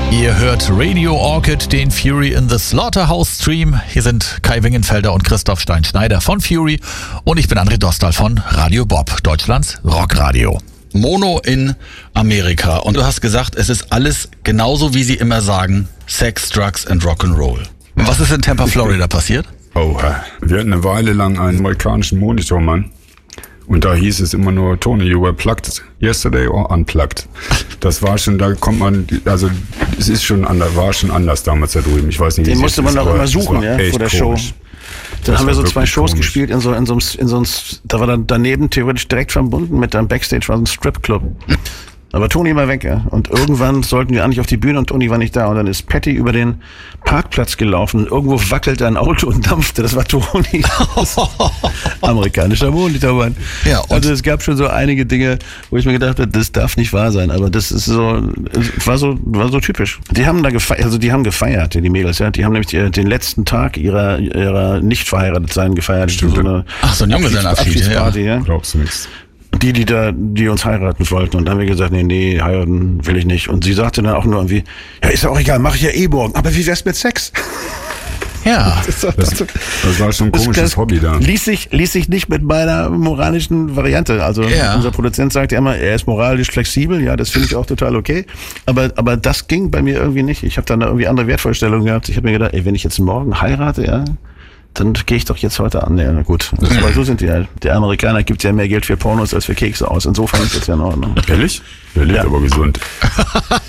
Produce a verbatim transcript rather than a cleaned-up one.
Ihr hört Radio Orchid, den Fury in the Slaughterhouse Stream. Hier sind Kai Wingenfelder und Christoph Stein-Schneider von Fury und ich bin André Dostal von Radio Bob, Deutschlands Rockradio. Mono in Amerika. Und du hast gesagt, es ist alles genauso, wie sie immer sagen, Sex, Drugs and Rock'n'Roll. Was ist in Tampa, Florida passiert? Oh, wir hatten eine Weile lang einen amerikanischen Monitormann. Und da hieß es immer nur, Tony, you were plugged yesterday or unplugged. Das war schon, da kommt man, also es ist schon anders, war schon anders damals da drüben. Ich weiß nicht, wie Den es musste jetzt man ist, auch immer suchen, ja, vor der komisch. Show. Dann Das haben wir so war zwei wirklich Shows komisch. gespielt, in so, in so, einem- in so einem, da war dann daneben theoretisch direkt verbunden mit einem Backstage, war so ein Stripclub. Aber Toni war weg, ja. Und irgendwann sollten wir eigentlich auf die Bühne und Toni war nicht da. Und dann ist Patty über den Parkplatz gelaufen und irgendwo wackelte ein Auto und dampfte. Das war Toni. Amerikanischer Monitormann. Ja, und- also es gab schon so einige Dinge, wo ich mir gedacht habe, das darf nicht wahr sein. Aber das ist so, es war so, war so typisch. Die haben da gefeiert, also die haben gefeiert, die Mädels, ja. Die haben nämlich die, den letzten Tag ihrer, ihrer nicht verheiratet sein gefeiert. Stimmt. So eine Ach, so ein Junggesellenabschied, Abschiedsparty, ja. Glaubst du nichts? Die, die da, die uns heiraten wollten. Und dann haben wir gesagt, nee, nee, heiraten will ich nicht. Und sie sagte dann auch nur irgendwie, ja, ist ja auch egal, mache ich ja eh morgen. Aber wie wär's mit Sex? Ja. Das, das, Das, das war schon ein das- komisches das Hobby da. Ließ sich, ließ sich nicht mit meiner moralischen Variante. Also Ja. unser Produzent sagt ja immer, er ist moralisch flexibel. Ja, das finde ich auch total okay. Aber, aber das ging bei mir irgendwie nicht. Ich habe dann irgendwie andere Wertvorstellungen gehabt. Ich habe mir gedacht, ey, wenn ich jetzt morgen heirate, ja, dann gehe ich doch jetzt heute an. Ja, na gut. Das, aber so sind die halt. Der Amerikaner gibt ja mehr Geld für Pornos als für Kekse aus. Insofern ist das ja in Ordnung. Ehrlich? Der lebt Ja. aber gesund.